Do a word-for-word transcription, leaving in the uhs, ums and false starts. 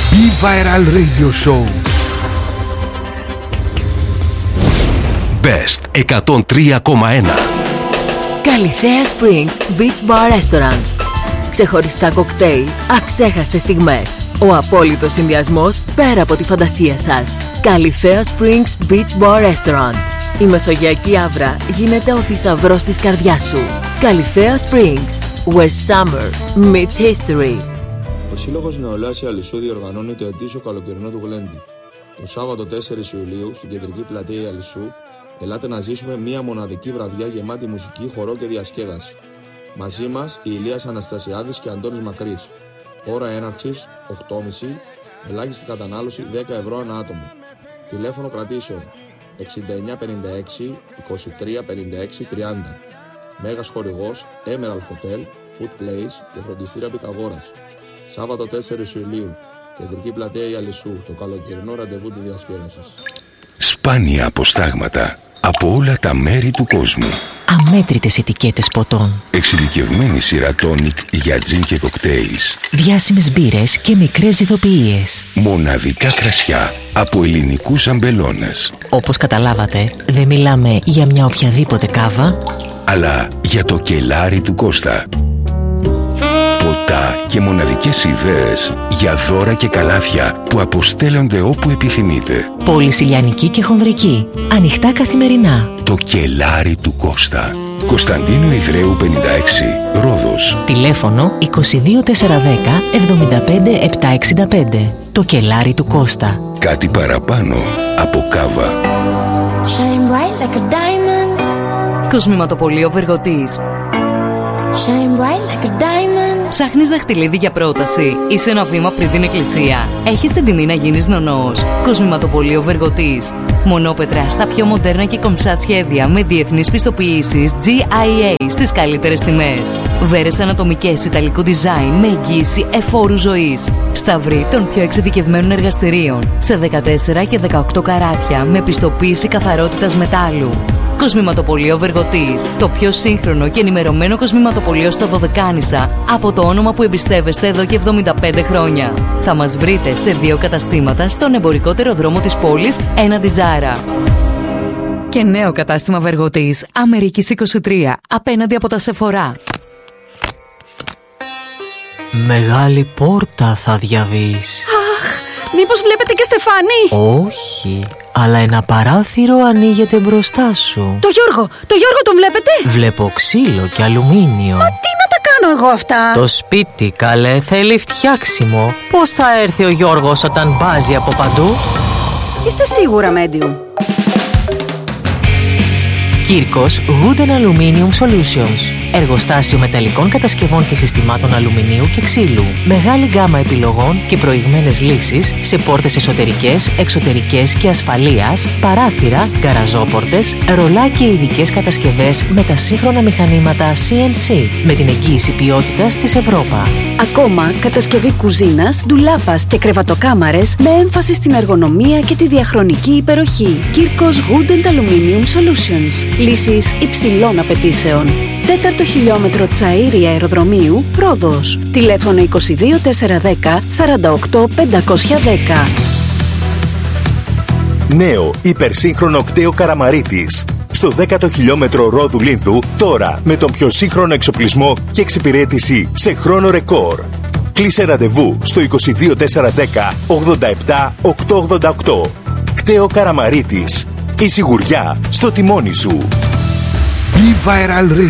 B-Viral Radio Show. Best εκατόν τρία κόμμα ένα. Καλιθέα Springs Beach Bar Restaurant. Ξεχωριστά κοκτέιλ, αξέχαστες στιγμές. Ο απόλυτος συνδυασμός πέρα από τη φαντασία σας. Καλιθέα Springs Beach Bar Restaurant. Η μεσογειακή άβρα γίνεται ο θησαυρός της καρδιάς σου. Καλιθέα Springs, where summer meets history. Ο Σύλλογος Νεολαίας Αλυσσού διοργανώνει το ετήσιο καλοκαιρινό του Γλέντι. Το Σάββατο τέσσερις Ιουλίου στην κεντρική πλατεία Αλυσσού, ελάτε να ζήσουμε μία μοναδική βραδιά γεμάτη μουσική, χορό και διασκέδαση. Μαζί μας η Ηλίας Αναστασιάδης και Αντώνης Μακρύς. Ώρα έναρξης οκτώ και μισή, ελάχιστη κατανάλωση δέκα ευρώ ανά άτομο. Τηλέφωνο κρατήσεων εξήντα εννιά πενήντα έξι είκοσι τρία πενήντα έξι τριάντα. Μέγας χορηγός Emerald Hotel, Food Place και φροντιστήρα Πυθαγόρας. Σάββατο τέσσερις Ιουλίου, κεντρική πλατεία Αλυσσού, το καλοκαιρινό ραντεβού του διασκέδασης. Σπάνια αποστάγματα από όλα τα μέρη του κόσμου. Αμέτρητες ετικέτες ποτών. Εξειδικευμένη σειρά τόνικ για τζιν και κοκτέιλς. Διάσημες μπύρες και μικρές ηθοποιίες. Μοναδικά κρασιά από ελληνικούς αμπελώνες. Όπως καταλάβατε, δεν μιλάμε για μια οποιαδήποτε κάβα, αλλά για το κελάρι του Κώστα. Ποτά και μοναδικές ιδέες για δώρα και καλάθια που αποστέλλονται όπου επιθυμείτε. Πόλης ηλιανική και χονδρική. Ανοιχτά καθημερινά. Το κελάρι του Κώστα. Κωνσταντίνου Ιδραίου πενήντα έξι, Ρόδος. Τηλέφωνο είκοσι δύο τετρακόσια δέκα εβδομήντα πέντε επτακόσια εξήντα πέντε. Το κελάρι του Κώστα. Κάτι παραπάνω από κάβα. Shine bright like a diamond. Κοσμηματοπωλείο Βεργοτής. Shine bright like a diamond. Ψάχνεις δαχτυλίδι για πρόταση? Είσαι ένα βήμα πριν την εκκλησία. Έχεις την τιμή να γίνεις νονός. Κοσμηματοπωλείο Βεργοτής. Μονόπετρα στα πιο μοντέρνα και κομψά σχέδια με διεθνείς πιστοποιήσεις τζι άι έι στις καλύτερες τιμές. Βέρες ανατομικές ιταλικού design με εγγύηση εφόρου ζωής. Σταυρί των πιο εξειδικευμένων εργαστηρίων σε δεκατέσσερα και δεκαοκτώ καράτια με πιστοποίηση καθαρότητας μετάλλου. Κοσμηματοπωλείο Βεργοτής. Το πιο σύγχρονο και ενημερωμένο κοσμηματοπωλείο στα Δωδεκάνησα από το όνομα που εμπιστεύεστε εδώ και εβδομήντα πέντε χρόνια. Θα μας βρείτε σε δύο καταστήματα στον εμπορικότερο δρόμο της πόλης έναντι Ζάρα. Και νέο κατάστημα Βεργοτής Αμερικής είκοσι τρία απέναντι από τα Σεφορά. Μεγάλη πόρτα θα διαβείς. Μήπως βλέπετε και Στεφάνη? Όχι, αλλά ένα παράθυρο ανοίγεται μπροστά σου. Το Γιώργο, το Γιώργο τον βλέπετε? Βλέπω ξύλο και αλουμίνιο. Μα τι να τα κάνω εγώ αυτά? Το σπίτι, καλέ, θέλει φτιάξιμο. Πώς θα έρθει ο Γιώργος όταν μπάζει από παντού? Είστε σίγουρα medium? Κύρκος Wooden Aluminium Solutions. Εργοστάσιο μεταλλικών κατασκευών και συστημάτων αλουμινίου και ξύλου. Μεγάλη γκάμα επιλογών και προηγμένες λύσεις σε πόρτες εσωτερικές, εξωτερικές και ασφαλείας, παράθυρα, γκαραζόπορτες, ρολά και ειδικές κατασκευές με τα σύγχρονα μηχανήματα σι εν σι με την εγγύηση ποιότητας της Ευρώπα. Ακόμα κατασκευή κουζίνας, ντουλάπας και κρεβατοκάμαρες με έμφαση στην εργονομία και τη διαχρονική υπεροχή. Κύρκος Wooden Aluminium Solutions. Λύσεις υψηλών απαιτήσεων. Τέταρτο χιλιόμετρο Τσαΐρη Αεροδρομίου, Ρόδος. Τηλέφωνο είκοσι δύο τετρακόσια δέκα σαράντα οκτώ πεντακόσια δέκα. Νέο υπερσύγχρονο κτέο Καραμαρίτης. Στο δέκατο χιλιόμετρο Ρόδου Λίνδου, τώρα με τον πιο σύγχρονο εξοπλισμό και εξυπηρέτηση σε χρόνο ρεκόρ. Κλείσε ραντεβού στο είκοσι δύο τετρακόσια δέκα ογδόντα επτά οκτακόσια ογδόντα οκτώ. Κτέο Καραμαρίτης. Η σιγουριά στο τιμόνι σου. B-Viral Radio.